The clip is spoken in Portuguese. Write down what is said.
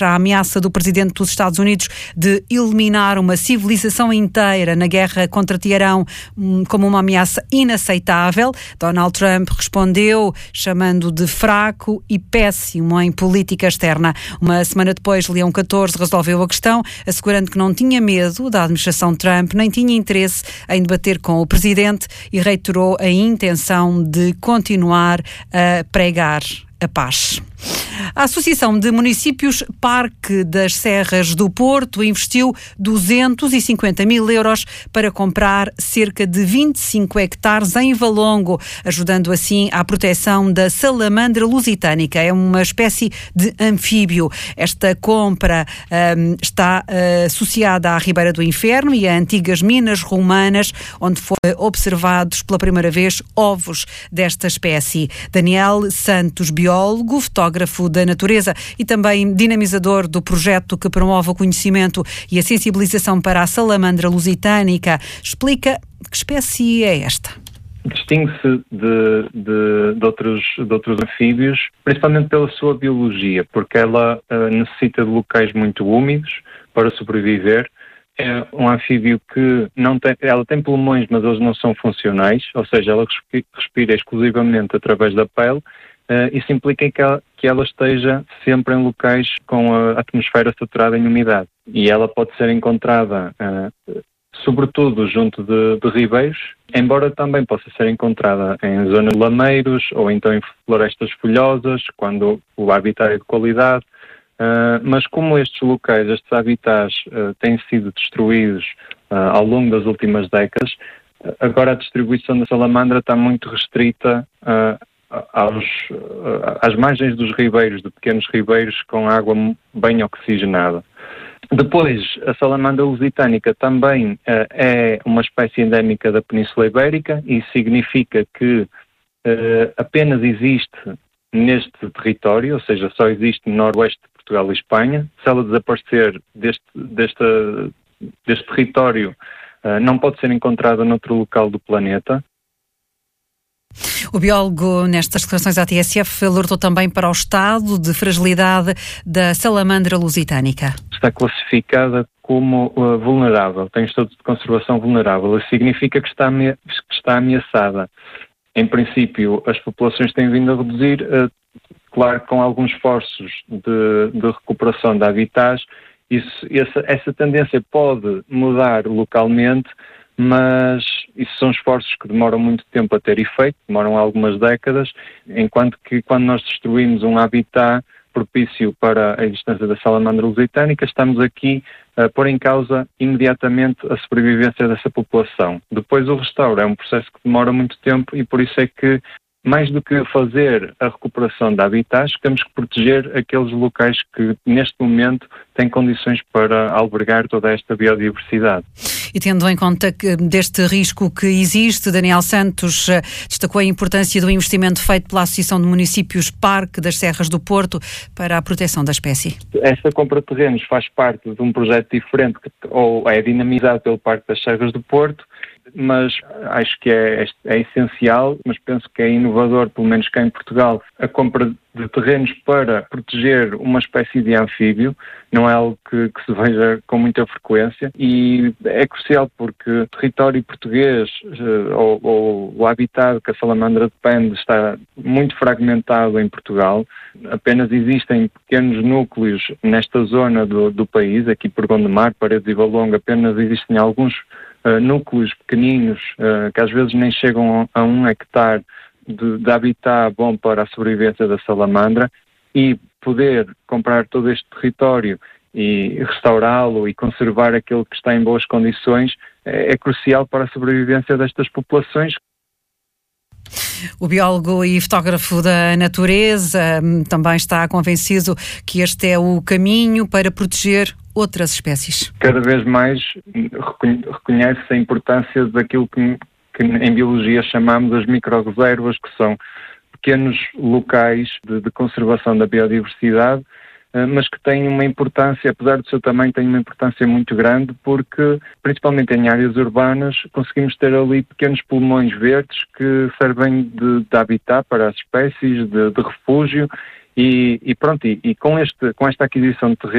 A ameaça do presidente dos Estados Unidos de eliminar uma civilização inteira na guerra contra Teherão como uma ameaça inaceitável. Donald Trump respondeu chamando de fraco e péssimo em política externa. Uma semana depois, Leão XIV resolveu a questão, assegurando que não tinha medo da administração Trump, nem tinha interesse em debater com o presidente e reiterou a intenção de continuar a pregar a paz. A Associação de Municípios Parque das Serras do Porto investiu 250 mil euros para comprar cerca de 25 hectares em Valongo, ajudando assim à proteção da salamandra lusitânica. É uma espécie de anfíbio. Esta compra está associada à Ribeira do Inferno e a antigas minas romanas, onde foram observados pela primeira vez ovos desta espécie. Daniel Santos, biólogo, fotógrafo da natureza e também dinamizador do projeto que promove o conhecimento e a sensibilização para a salamandra lusitânica, explica que espécie é esta. Distingue-se de outros anfíbios, principalmente pela sua biologia, porque ela necessita de locais muito úmidos para sobreviver. É um anfíbio que ela tem pulmões, mas eles não são funcionais, ou seja, ela respira exclusivamente através da pele. Isso implica que ela esteja sempre em locais com a atmosfera saturada em umidade. E ela pode ser encontrada, sobretudo, junto de ribeiros, embora também possa ser encontrada em zonas de lameiros ou então em florestas folhosas, quando o habitat é de qualidade. Mas como estes locais, estes habitats, têm sido destruídos ao longo das últimas décadas, agora a distribuição da salamandra está muito restrita às margens dos ribeiros, de pequenos ribeiros com água bem oxigenada. Depois, a salamandra lusitânica também é uma espécie endémica da Península Ibérica e significa que apenas existe neste território, ou seja, só existe no noroeste de Portugal e Espanha. Se ela desaparecer deste território, não pode ser encontrada noutro local do planeta. O biólogo, nestas declarações à TSF, alertou também para o estado de fragilidade da salamandra lusitânica. Está classificada como vulnerável, tem estado de conservação vulnerável. Isso significa que está ameaçada. Em princípio, as populações têm vindo a reduzir, claro, com alguns esforços de recuperação de habitats. Essa tendência pode mudar localmente, mas isso são esforços que demoram muito tempo a ter efeito, demoram algumas décadas, enquanto que quando nós destruímos um habitat propício para a existência da salamandra lusitânica, estamos aqui a pôr em causa imediatamente a sobrevivência dessa população. Depois o restauro é um processo que demora muito tempo e por isso é que, mais do que fazer a recuperação de habitats, temos que proteger aqueles locais que neste momento têm condições para albergar toda esta biodiversidade. E tendo em conta deste risco que existe, Daniel Santos destacou a importância do investimento feito pela Associação de Municípios Parque das Serras do Porto para a proteção da espécie. Esta compra de terrenos faz parte de um projeto diferente ou é dinamizado pelo Parque das Serras do Porto, mas acho que é essencial, mas penso que é inovador, pelo menos cá em Portugal, a compra de terrenos para proteger uma espécie de anfíbio. Não é algo que se veja com muita frequência e é crucial porque o território português ou o habitat que a salamandra depende está muito fragmentado em Portugal. Apenas existem pequenos núcleos nesta zona do país, aqui por Gondomar, Paredes e Valongo, apenas existem alguns núcleos pequeninos que às vezes nem chegam a 1 hectare de habitat bom para a sobrevivência da salamandra, e poder comprar todo este território e restaurá-lo e conservar aquele que está em boas condições é crucial para a sobrevivência destas populações. O biólogo e fotógrafo da natureza também está convencido que este é o caminho para proteger outras espécies. Cada vez mais reconhece a importância daquilo que em biologia chamamos as micro-reservas, que são pequenos locais de conservação da biodiversidade, mas que têm uma importância, apesar do seu tamanho, têm uma importância muito grande, porque, principalmente em áreas urbanas, conseguimos ter ali pequenos pulmões verdes que servem de habitat para as espécies, de refúgio, e com esta aquisição de terreno,